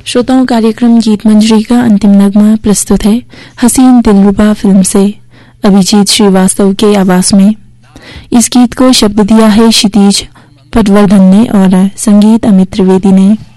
श्रोताओं, कार्यक्रम गीत मंजरी का अंतिम नगमा प्रस्तुत है हसीन दिलरुबा फिल्म से अभिजीत श्रीवास्तव के आवाज में। इस गीत को शब्द दिया है क्षितिज पटवर्धन ने और संगीत अमित त्रिवेदी ने।